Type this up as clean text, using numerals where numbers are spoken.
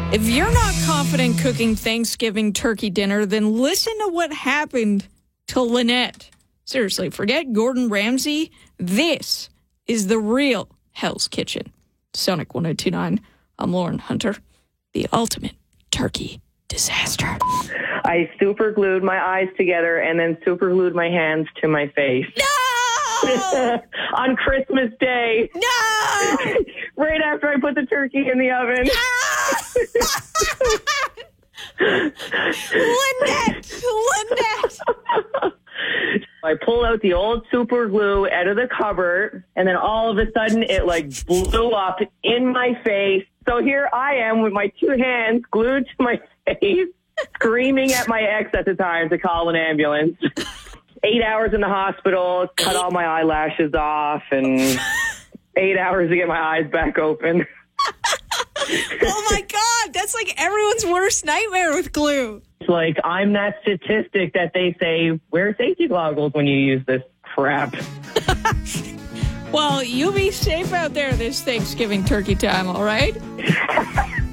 If you're not confident cooking Thanksgiving turkey dinner, then listen to what happened to Lynette. Seriously, forget Gordon Ramsay. This is the real Hell's Kitchen. Sonic 102.9. I'm Lauren Hunter. The ultimate turkey disaster. I super glued my eyes together and then super glued my hands to my face. No! On Christmas Day. No! Right after I put the turkey in the oven. Lynette! I pull out the old super glue out of the cupboard, and then all of a sudden it blew up in my face. So here I am with my two hands glued to my face, screaming at my ex at the time to call an ambulance. 8 hours in the hospital, cut all my eyelashes off, and 8 hours to get my eyes back open. Oh my God, that's like everyone's worst nightmare with glue. It's like I'm that statistic that they say, wear safety goggles when you use this crap. Well, you be safe out there this Thanksgiving turkey time, all right?